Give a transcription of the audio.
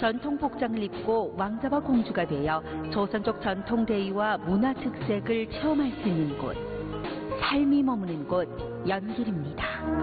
전통 복장을 입고 왕자와 공주가 되어 조선족 전통 대의와 문화 특색을 체험할 수 있는 곳, 삶이 머무는 곳 연길입니다.